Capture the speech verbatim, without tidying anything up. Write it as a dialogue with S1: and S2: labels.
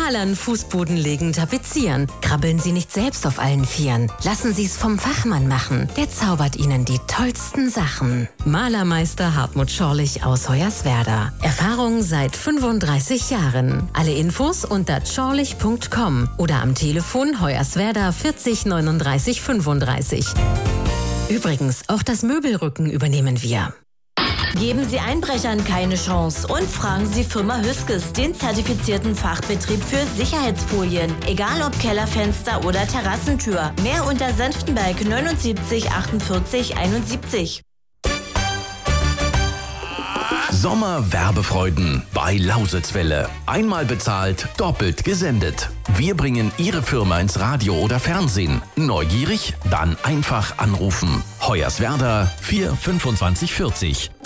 S1: Malern, Fußboden legen, tapezieren. Krabbeln Sie nicht selbst auf allen Vieren. Lassen Sie es vom Fachmann machen. Der zaubert Ihnen die tollsten Sachen. Malermeister Hartmut Schorlich aus Hoyerswerda. Erfahrung seit fünfunddreißig Jahren. Alle Infos unter schorlich punkt com oder am Telefon Hoyerswerda vierzig neununddreißig fünfunddreißig. Übrigens, auch das Möbelrücken übernehmen wir.
S2: Geben Sie Einbrechern keine Chance und fragen Sie Firma Hüskes, den zertifizierten Fachbetrieb für Sicherheitsfolien. Egal ob Kellerfenster oder Terrassentür. Mehr unter Senftenberg neunundsiebzig achtundvierzig einundsiebzig.
S3: Sommerwerbefreuden bei Lausitzwelle. Einmal bezahlt, doppelt gesendet. Wir bringen Ihre Firma ins Radio oder Fernsehen. Neugierig? Dann einfach anrufen. Hoyerswerda vier fünfundzwanzig vierzig.